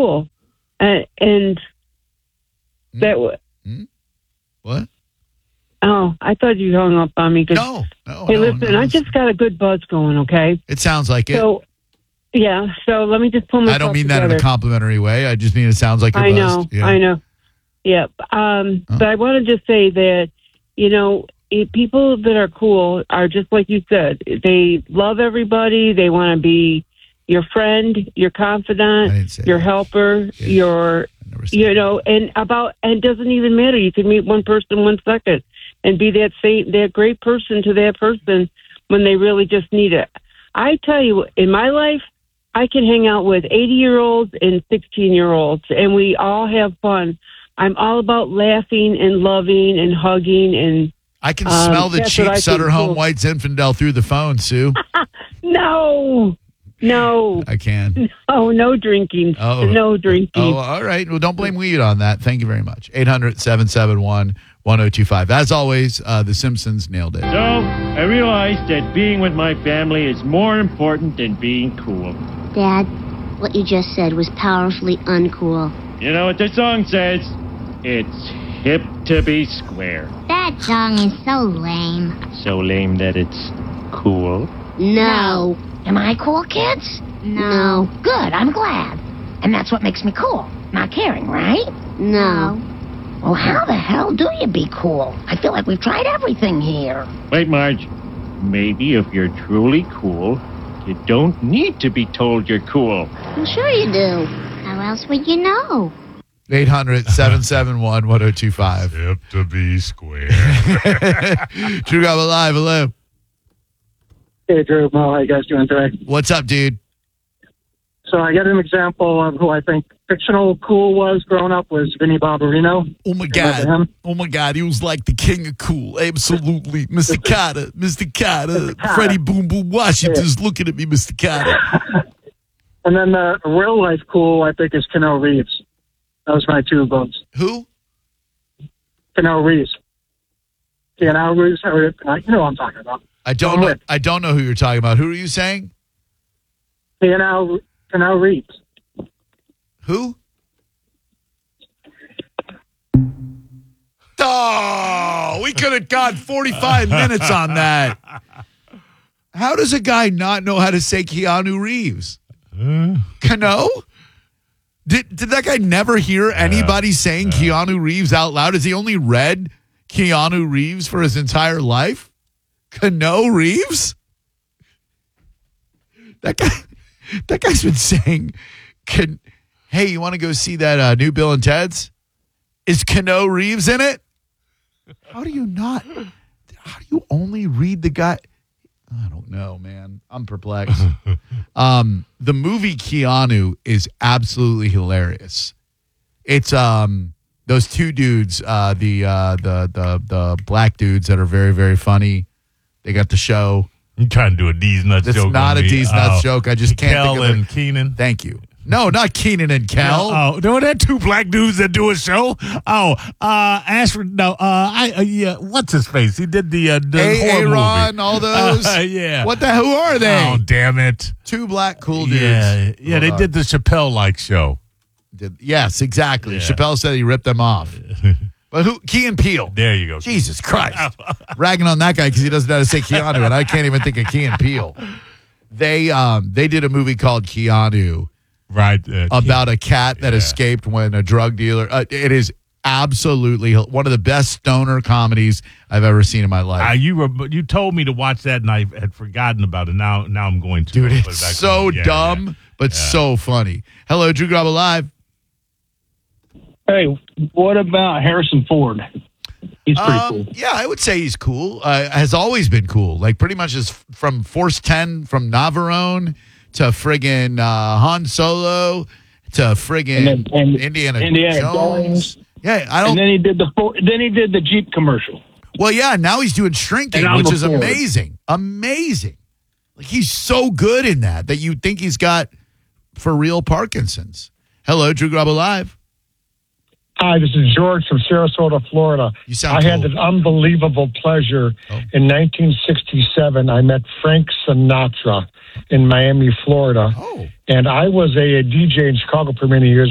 cool, and that. What? Oh, I thought you hung up on me. No. Hey, listen, I just got a good buzz going. Okay. It sounds like it. So, yeah. So let me just pull myself I don't mean together. that in a complimentary way. I just mean it sounds like you're buzzed. I know. Yeah. But I want to just say that, people that are cool are just like you said. They love everybody. They want to be your friend, your confidant, your helper, and it doesn't even matter. You can meet one person 1 second and be that great person to that person when they really just need it. I tell you, in my life, I can hang out with 80-year-olds and 16-year-olds, and we all have fun. I'm all about laughing and loving and hugging. And I can smell the cheap Sutter Home White Zinfandel through the phone, Sue. No. I can. No drinking. No drinking. Oh, all right. Well, don't blame weed on that. Thank you very much. 800-771-1025. As always, The Simpsons nailed it. So, I realized that being with my family is more important than being cool. Dad, what you just said was powerfully uncool. You know what the song says? It's hip to be square. That song is so lame. So lame that it's cool. No. Am I cool, kids? No. Good, I'm glad. And that's what makes me cool. Not caring, right? No. Well, how the hell do you be cool? I feel like we've tried everything here. Wait, Marge. Maybe if you're truly cool, you don't need to be told you're cool. Well, sure you do. How else would you know? 800-771-1025. Hip to be square. Drew Garabo Live. Hello. Hey, Drew. Mo, how you guys doing today? What's up, dude? So I got an example of who I think fictional cool was growing up was Vinnie Barbarino. Oh, my God. Oh, my God. He was like the king of cool. Absolutely. Mr. Carter. Freddie Boom Boom Washington's looking at me, Mr. Carter. And then the real life cool, I think, is Keanu Reeves. That was my 2 votes. Who? Keanu Reeves. Keanu Reeves. You know what I'm talking about. I don't know who you're talking about. Who are you saying? Keanu Reeves. Who? Oh, we could have gone 45 minutes on that. How does a guy not know how to say Keanu Reeves? Kano? Did that guy never hear anybody saying Keanu Reeves out loud? Has he only read Keanu Reeves for his entire life? Kano Reeves? That guy's been saying, hey, you want to go see that new Bill and Ted's? Is Kano Reeves in it? How do you only read the guy? I don't know, man. I'm perplexed. The movie Keanu is absolutely hilarious. It's those 2 dudes, the black dudes that are very, very funny. They got the show. You trying to do a D's Nuts joke? It's not a D's Nuts joke. I just can't think of it. Kel and Keenan. Thank you. No, not Keenan and Kel. Oh, there were that 2 black dudes that do a show. Ashford. No, what's his face? He did the horror Aaron, movie. all those. Yeah. What the? Who are they? Oh, damn it! 2 black cool dudes. Yeah. They did the Chappelle-like show. Yes, exactly. Yeah. Chappelle said he ripped them off. But who? Key and Peele. There you go. Jesus Christ. Ragging on that guy because he doesn't know how to say Keanu, and I can't even think of Key and Peele. They did a movie called Keanu. Right. About a cat that escaped when a drug dealer. It is absolutely one of the best stoner comedies I've ever seen in my life. You told me to watch that, and I had forgotten about it. Now I'm going to. Dude, it's so dumb, but so funny. Hello, Drew Garabo Live. Hey, what about Harrison Ford? He's pretty cool. Yeah, I would say he's cool. Has always been cool. Like pretty much is from Force 10, from Navarone to friggin' Han Solo to friggin' Indiana Jones. Yeah, I don't. And then he did the Jeep commercial. Well, yeah, now he's doing Shrinking, which is amazing. Amazing. Like he's so good in that you think he's got for real Parkinson's. Hello, Drew Garabo Live. Hi, this is George from Sarasota, Florida. You sound I had an unbelievable pleasure. In 1967, I met Frank Sinatra in Miami, Florida. And I was a DJ in Chicago for many years.